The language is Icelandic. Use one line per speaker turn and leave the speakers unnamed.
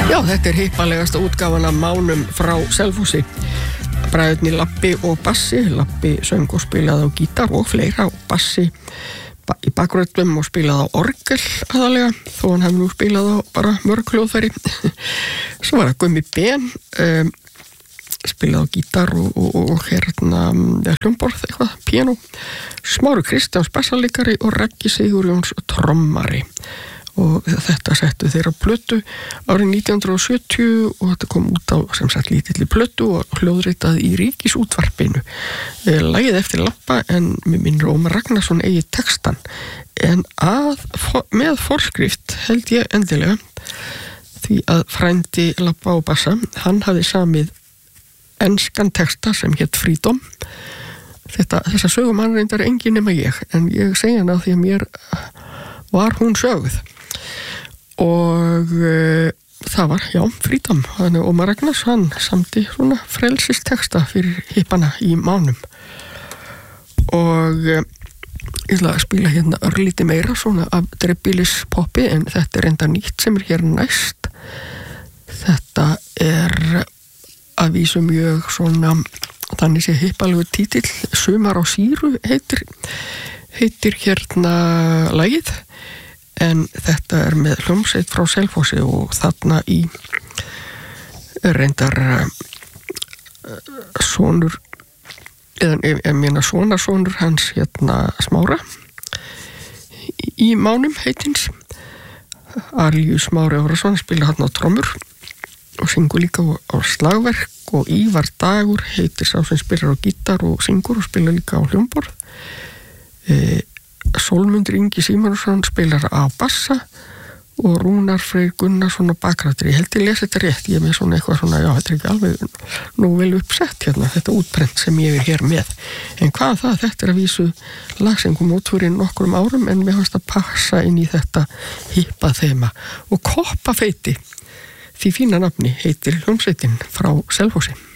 Já, þetta hippalegasta útgáfan af Mánum frá Selfossi. Bræðurnir Labbi og Bassi. Labbi söng og spilaði á gítar og fleira, og Bassi í bakgröndum og spilaði á orgel aðalega, þó hann hefði nú spilað á bara mörg hljóðfæri. Svo var það Gummi Ben, spilaði á gítar og hljómborð, eitthvað, piano. Smári Kristjáns bassalegari og Raggi Sigurjóns trommari. Og þetta settu þeirra plötu árið 1970 og þetta kom út á sem sagt lítilli plötu og hljóðritað í Ríkisútvarpinu. Lagið eftir Labba en mér minnir Ómar Ragnarsson eigi textan, en með forskrift held ég endilega, því að frændi Labba og Bassa, hann hafði samið enskan texta sem hét Freedom. Þessa sögum hann reyndar engin nema ég, en ég segja hana því að mér var hún sögð. Og það var, já, Freedom. Þannig að Ómar Ragnars, hann samdi svona frelsisteksta fyrir hippana í Mánum. Og ég ætla að spila hérna örlítið meira svona af dreifbýlis poppi, en þetta enda nýtt sem hér næst. Þetta að vísu mjög svona, þannig sé hippalegur títill, Sumar á síru heitir hérna lagið. En þetta með hljómsveit frá Selfossi og þarna í reyndar sonur, eða ég meina sonarsonur hans hérna Smára í Mánum heitins, Aríus Smári Árnason, spila hann á trommur og syngur líka á slagverk, og Ívar Dagur heitir sá sem spilar á gítar og syngur og spila líka á hljómborð. Sólmundur Ingi Símonarson spilar á bassa og Rúnar Freyr Gunnarsson á bakrættir. Ég held ég lesi þetta rétt, ég með svona eitthvað svona, já, þetta ekki alveg nú vel uppsett hérna, þetta útprent sem ég hér með. En hvað það, þetta að vísu lag sem kom út fyrir nokkrum árum, en mér fannst að passa inn í þetta hippa þema. Og Koppafeiti, því fína nafni, heitir hljómsveitin frá Selfossi.